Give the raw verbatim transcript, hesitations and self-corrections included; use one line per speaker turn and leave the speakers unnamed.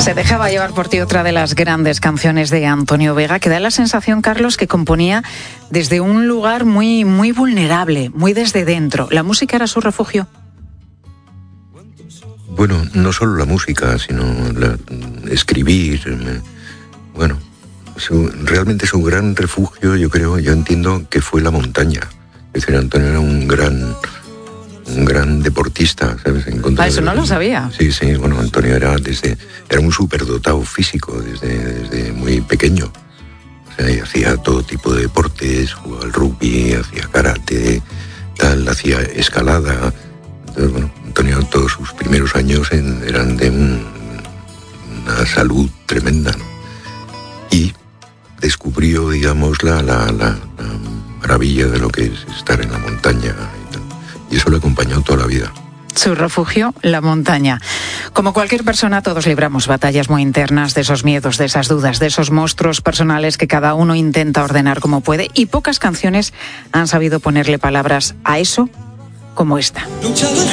Se dejaba llevar por ti, otra de las grandes canciones de Antonio Vega, que da la sensación, Carlos, que componía desde un lugar muy, muy vulnerable, muy desde dentro. ¿La música era su refugio?
Bueno, no solo la música, sino la, escribir. Bueno, su, realmente su gran refugio, yo creo, yo entiendo que fue la montaña. Es decir, Antonio era un gran... un gran deportista, ¿sabes? En contra
ah, eso
de...
no lo sabía.
Sí, sí, bueno, Antonio era desde era un superdotado físico desde, desde muy pequeño. O sea, y hacía todo tipo de deportes, jugaba al rugby, hacía karate, tal, hacía escalada. Entonces, bueno, Antonio, todos sus primeros años en, eran de un, una salud tremenda, ¿no? Y descubrió, digamos, la, la, la, la maravilla de lo que es estar en la montaña y tal. Y eso le acompañó toda la vida.
Su refugio, la montaña. Como cualquier persona, todos libramos batallas muy internas, de esos miedos, de esas dudas, de esos monstruos personales que cada uno intenta ordenar como puede, y pocas canciones han sabido ponerle palabras a eso como esta.